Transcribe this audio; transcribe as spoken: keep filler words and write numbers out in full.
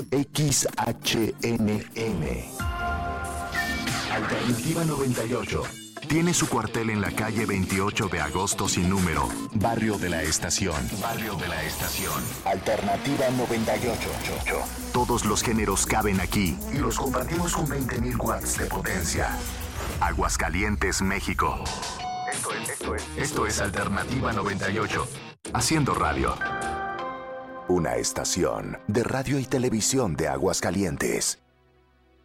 X H N M. Alternativa noventa y ocho. Tiene su cuartel en la calle veintiocho de agosto sin número. Barrio de la Estación. Barrio de la Estación. Alternativa noventa y ocho. Todos los géneros caben aquí y los compartimos con veinte mil watts de potencia. Aguascalientes, México. Esto es, esto es, esto es Alternativa noventa y ocho. Haciendo radio. Una estación de radio y televisión de Aguascalientes.